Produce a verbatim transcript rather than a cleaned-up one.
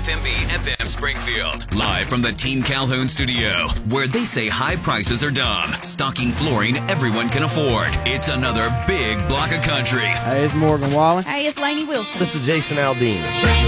F M B F M Springfield. Live from the Team Calhoun studio, where they say high prices are dumb. Stocking flooring everyone can afford. It's another big block of country. Hey, it's Morgan Wallen. Hey, it's Lainey Wilson. This is Jason Aldean.